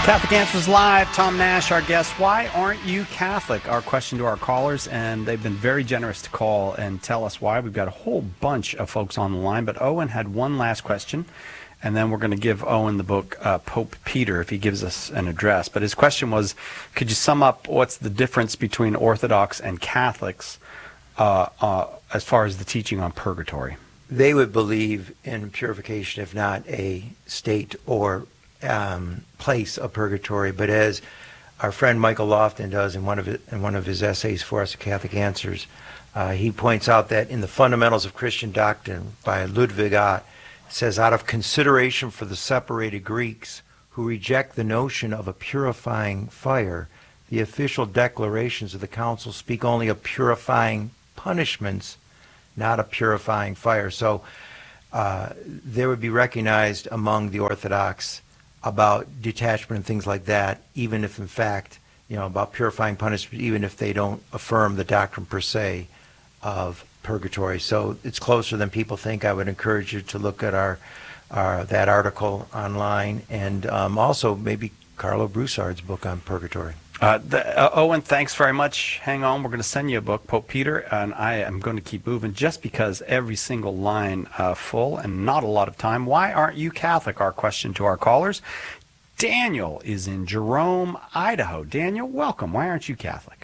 Catholic Answers Live. Tom Nash, our guest. Why aren't you Catholic? Our question to our callers, and they've been very generous to call and tell us why. We've got a whole bunch of folks on the line, but Owen had one last question, and then we're going to give Owen the book Pope Peter if he gives us an address. But his question was, could you sum up what's the difference between Orthodox and Catholics as far as the teaching on purgatory? They would believe in purification, if not a state or place of purgatory, but as our friend Michael Lofton does in one of his essays for us at Catholic Answers, he points out that in the Fundamentals of Christian Doctrine by Ludwig Ott, it says, out of consideration for the separated Greeks who reject the notion of a purifying fire, the official declarations of the Council speak only of purifying punishments, not a purifying fire. So there would be recognized among the Orthodox about detachment and things like that, even if in fact, about purifying punishment, even if they don't affirm the doctrine per se of purgatory. So it's closer than people think. I would encourage you to look at that article online, and also maybe Carlo Broussard's book on purgatory. Owen, thanks very much. Hang on. We're going to send you a book, Pope Peter, and I am going to keep moving just because every single line full and not a lot of time. Why aren't you Catholic? Our question to our callers. Daniel is in Jerome, Idaho. Daniel, welcome. Why aren't you Catholic?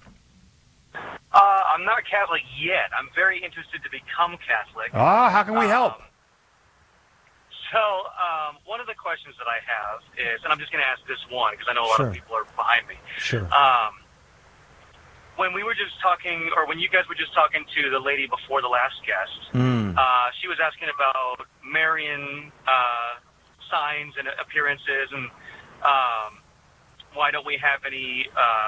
I'm not Catholic yet. I'm very interested to become Catholic. How can we help? So one of the questions that I have is, and I'm just going to ask this one because I know a lot of people are behind me. Sure. When we were just talking, or when you guys were just talking to the lady before the last guest, she was asking about Marian signs and appearances, and why don't we have any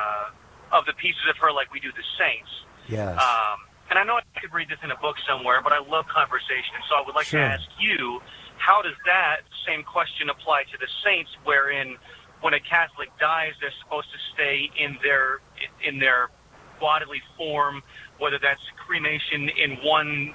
of the pieces of her like we do the saints? Yes. And I know I could read this in a book somewhere, but I love conversation, so I would like to ask you, how does that same question apply to the saints, wherein when a Catholic dies, they're supposed to stay in their bodily form, whether that's cremation in one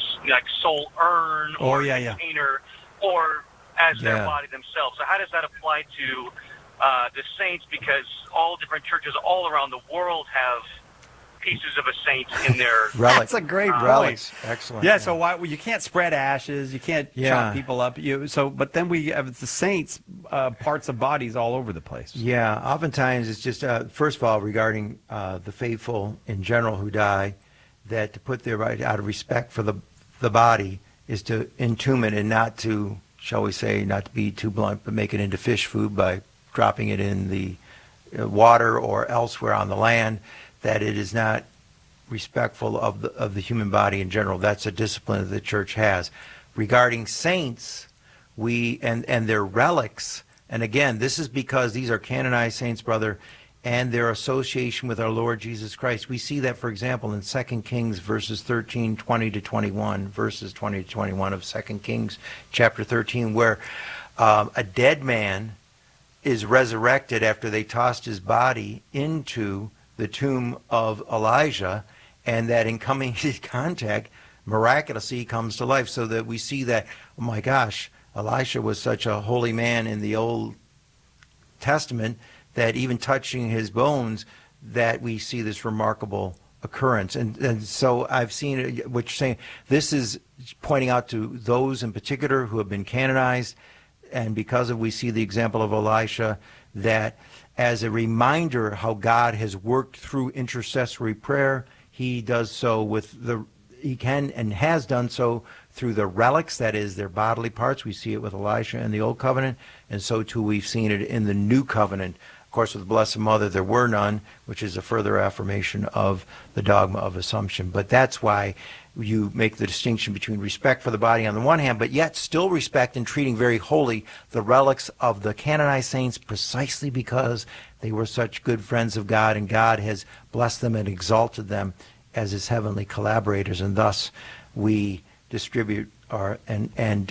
soul urn or container, or as their body themselves. So how does that apply to the saints? Because all different churches all around the world have pieces of a saint in their That's a great relics. Excellent. Yeah, so why you can't spread ashes, you can't chop people up. But then we have the saints parts of bodies all over the place. Yeah, oftentimes it's just first of all regarding the faithful in general who die, that to put their right out of respect for the body is to entomb it, and not to, shall we say, not to be too blunt, but make it into fish food by dropping it in the water or elsewhere on the land. That it is not respectful of the human body in general. That's a discipline that the church has. Regarding saints, and their relics, and again, this is because these are canonized saints, brother, and their association with our Lord Jesus Christ. We see that, for example, in 2 Kings verses 13, 20 to 21, verses 20 to 21 of 2 Kings chapter 13, where a dead man is resurrected after they tossed his body into the tomb of Elijah, and that in coming in contact, miraculously he comes to life. So that we see that, oh my gosh, Elisha was such a holy man in the Old Testament that even touching his bones, that we see this remarkable occurrence. And so I've seen what you're saying. This is pointing out to those in particular who have been canonized, and because we see the example of Elisha, that as a reminder how God has worked through intercessory prayer, he does so he can and has done so through the relics, that is, their bodily parts. We see it with Elisha in the Old Covenant, and so too we've seen it in the New Covenant. Of course, with the Blessed Mother, there were none, which is a further affirmation of the dogma of Assumption. But that's why you make the distinction between respect for the body on the one hand, but yet still respect and treating very holy the relics of the canonized saints, precisely because they were such good friends of God, and God has blessed them and exalted them as his heavenly collaborators, and thus we distribute and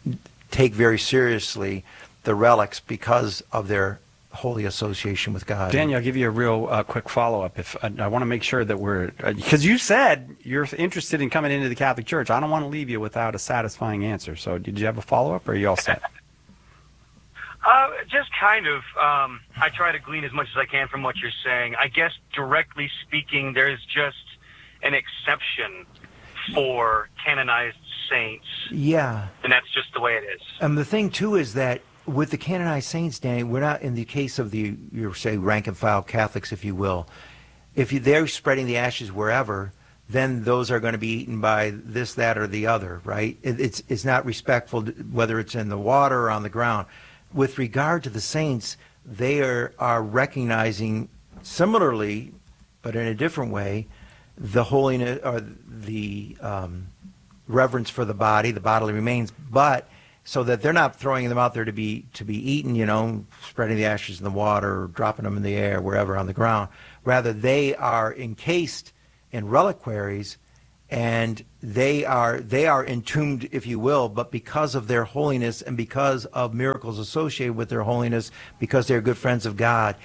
take very seriously the relics because of their holy association with God. Daniel, I'll give you a real quick follow-up. If I want to make sure that we're, because you said you're interested in coming into the Catholic Church. I don't want to leave you without a satisfying answer. So did you have a follow-up, or are you all set? Just kind of. I try to glean as much as I can from what you're saying. I guess directly speaking, there's just an exception for canonized saints. Yeah. And that's just the way it is. And the thing, too, is that with the canonized saints, Danny, we're not in the case of the, you say, rank and file Catholics, if you will. If they're spreading the ashes wherever, then those are going to be eaten by this, that, or the other, right? It's not respectful, whether it's in the water or on the ground. With regard to the saints, they are recognizing similarly, but in a different way, the holiness or the reverence for the body, the bodily remains, but so that they're not throwing them out there to be eaten, you know, spreading the ashes in the water or dropping them in the air, wherever on the ground. Rather, they are encased in reliquaries, and they are entombed, if you will, but because of their holiness and because of miracles associated with their holiness, because they're good friends of God,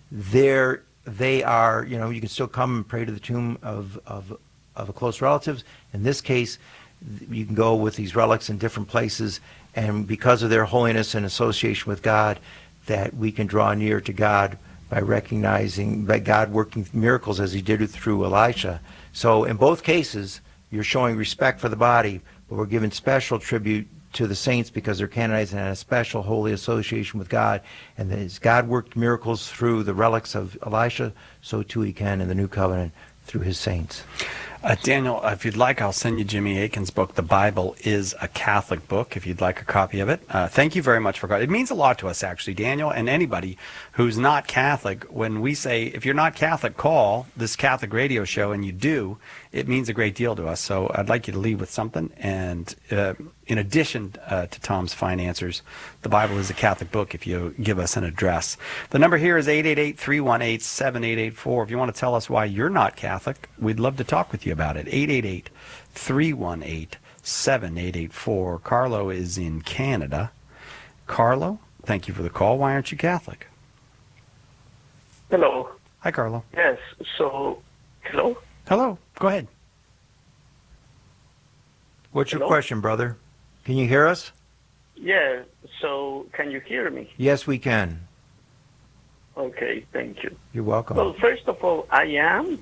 they are, you know, you can still come and pray to the tomb of a close relative. In this case, you can go with these relics in different places, and because of their holiness and association with God, that we can draw near to God by recognizing that God working miracles as he did it through Elisha. So in both cases, you're showing respect for the body, but we're giving special tribute to the saints because they're canonized and had a special holy association with God. And as God worked miracles through the relics of Elisha, so too he can in the New Covenant through his saints. Daniel, if you'd like, I'll send you Jimmy Akin's book, The Bible is a Catholic Book, if you'd like a copy of it. Thank you very much for it. It means a lot to us, actually, Daniel, and anybody who's not Catholic. When we say, if you're not Catholic, call this Catholic radio show, and you do, it means a great deal to us. So I'd like you to leave with something. And in addition to Tom's fine answers, The Bible is a Catholic Book if you give us an address. The number here is 888-318-7884. If you want to tell us why you're not Catholic, we'd love to talk with you about it. 888-318-7884. Carlo is in Canada. Carlo, thank you for the call. Why aren't you Catholic? Hello. Hi, Carlo. Yes, so, hello? Hello. Go ahead. What's your Hello? question, brother? Can you hear us? Yeah, so can you hear me? Yes, we can. Okay, thank you. You're welcome. Well, first of all, I am.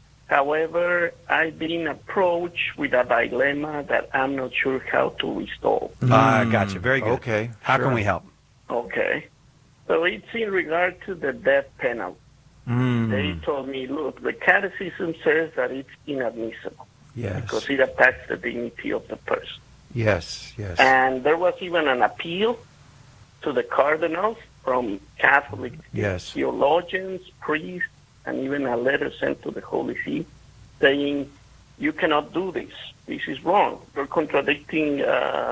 However, I've been approached with a dilemma that I'm not sure how to resolve. Gotcha. Very good. Okay. How sure. can we help? Okay. So it's in regard to the death penalty. They told me, look, the catechism says that it's inadmissible Yes. because it attacks the dignity of the person. Yes, yes. And there was even an appeal to the cardinals from Catholic Yes. theologians, priests, and even a letter sent to the Holy See saying, you cannot do this. This is wrong. You're contradicting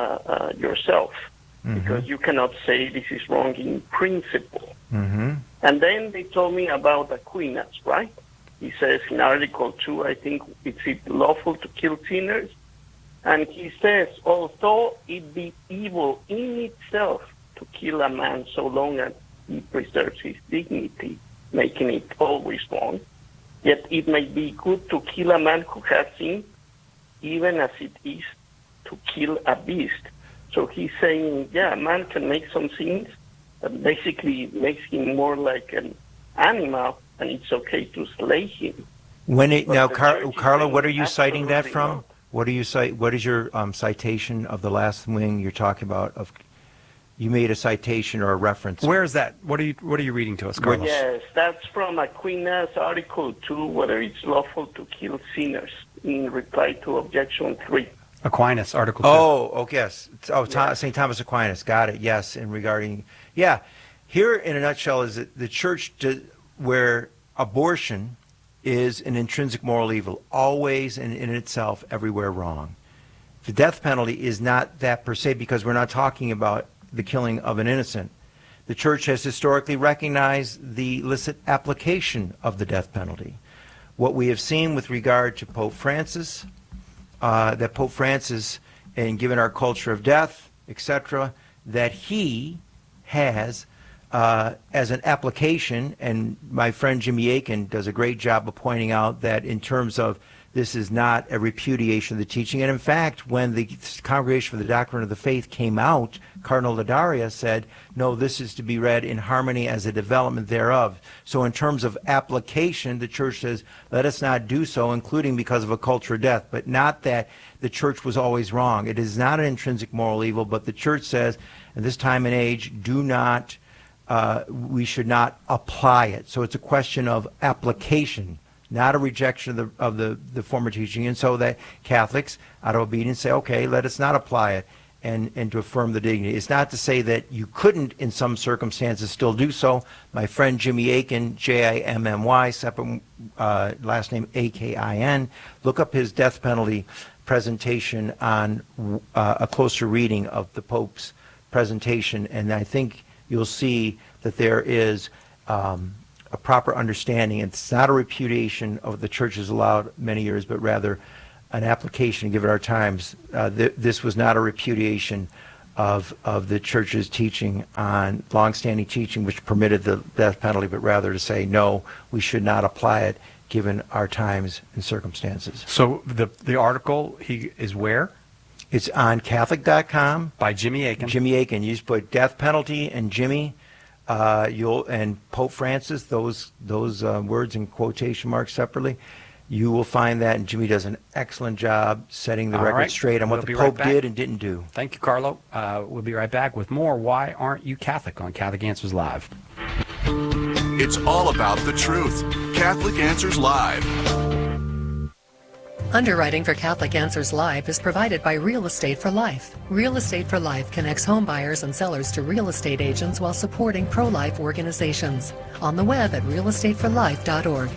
yourself because you cannot say this is wrong in principle. Mm-hmm. And then they told me about Aquinas, right? He says in Article 2, I think, it's lawful to kill sinners. And he says, although it be evil in itself to kill a man so long as he preserves his dignity, making it always wrong, yet it may be good to kill a man who has sinned, even as it is to kill a beast. So he's saying, yeah, a man can make some sins, but basically makes him more like an animal, and it's okay to slay him. Now, Carlo, saying what are you citing that absolutely from? not. What do you cite? What is your citation of the last thing you're talking about? You made a citation or a reference. Where is that? What are you reading to us, Carlos? Yes, that's from Aquinas, Article 2, whether it's lawful to kill sinners, in reply to Objection 3. Aquinas, Article 2. Oh, okay, yes. Yeah. St. Thomas Aquinas. Got it. Yes, in regarding. Yeah, here in a nutshell is that the church where abortion is an intrinsic moral evil, always and in itself, everywhere wrong. The death penalty is not that per se because we're not talking about the killing of an innocent. The church has historically recognized the illicit application of the death penalty. What we have seen with regard to Pope Francis, that Pope Francis, and given our culture of death, etc., that he has as an application, and my friend Jimmy Akin does a great job of pointing out that in terms of this is not a repudiation of the teaching. And in fact, when the Congregation for the Doctrine of the Faith came out, Cardinal Ladaria said, no, this is to be read in harmony as a development thereof. So in terms of application, the church says, let us not do so, including because of a culture of death, but not that the church was always wrong. It is not an intrinsic moral evil, but the church says, in this time and age, we should not apply it. So it's a question of application, not a rejection of the former teaching. And so that Catholics, out of obedience, say, okay, let us not apply it, and to affirm the dignity. It's not to say that you couldn't, in some circumstances, still do so. My friend Jimmy Akin, Jimmy, separate last name Akin, look up his death penalty presentation on a closer reading of the Pope's presentation, and I think you'll see that there is a proper understanding. It's not a repudiation of the church has allowed many years, but rather an application, given our times. This was not a repudiation of the church's teaching on longstanding teaching, which permitted the death penalty, but rather to say, no, we should not apply it, given our times and circumstances. So the article is where? It's on Catholic.com. By Jimmy Akin. Jimmy Akin. You just put death penalty and Jimmy, and Pope Francis, those words in quotation marks separately. You will find that, and Jimmy does an excellent job setting the record straight on what the Pope did and didn't do. Thank you, Carlo. We'll be right back with more Why Aren't You Catholic on Catholic Answers Live. It's all about the truth. Catholic Answers Live. Underwriting for Catholic Answers Live is provided by Real Estate for Life. Real Estate for Life connects home buyers and sellers to real estate agents while supporting pro-life organizations. On the web at realestateforlife.org.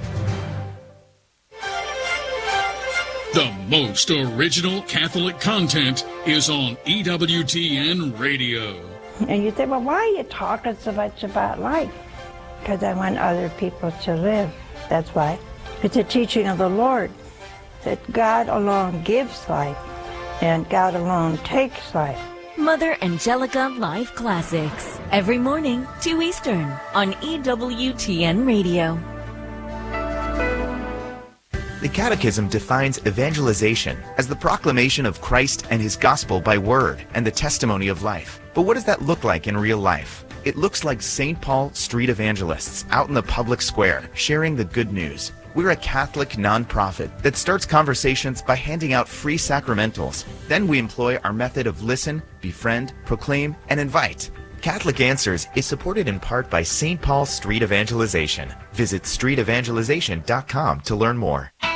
The most original Catholic content is on EWTN Radio. And you say, well, why are you talking so much about life? Because I want other people to live. That's why. It's a teaching of the Lord that God alone gives life and God alone takes life. Mother Angelica Live Classics. Every morning, 2 Eastern on EWTN Radio. The Catechism defines evangelization as the proclamation of Christ and His gospel by word and the testimony of life. But what does that look like in real life? It looks like St. Paul street evangelists out in the public square sharing the good news. We're a Catholic nonprofit that starts conversations by handing out free sacramentals. Then we employ our method of listen, befriend, proclaim, and invite. Catholic Answers is supported in part by St. Paul Street Evangelization. Visit streetevangelization.com to learn more.